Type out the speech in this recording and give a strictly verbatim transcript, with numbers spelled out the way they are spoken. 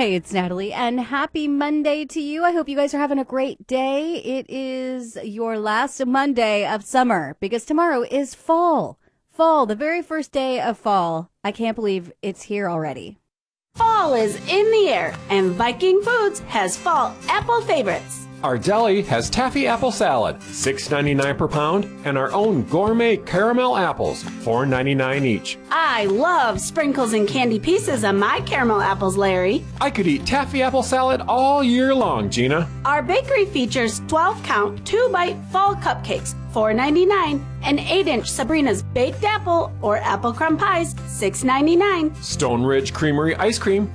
Hey, it's Natalie, and happy Monday to you. I hope you guys are having a great day. It is your last Monday of summer because tomorrow is fall. Fall, the very first day of fall. I can't believe it's here already. Fall is in the air, and Viking Foods has fall apple favorites. Our deli has taffy apple salad, six ninety-nine per pound, and our own gourmet caramel apples, four ninety-nine each. I love sprinkles and candy pieces on my caramel apples, Larry. I could eat taffy apple salad all year long, Gina. Our bakery features twelve count, two bite fall cupcakes, four ninety-nine, and eight inch Sabrina's baked apple or apple crumb pies, six ninety-nine. Stone Ridge Creamery ice cream,